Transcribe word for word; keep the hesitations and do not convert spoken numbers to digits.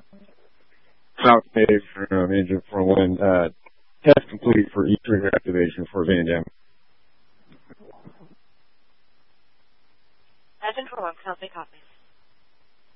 Falcon Dave from Engine four one. Uh, test complete for E-trigger activation for Van Dam. Engine four one, Kelsey, copy.